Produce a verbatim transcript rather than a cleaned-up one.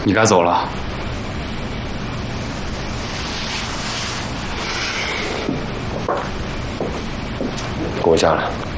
你该走了。 给我下来。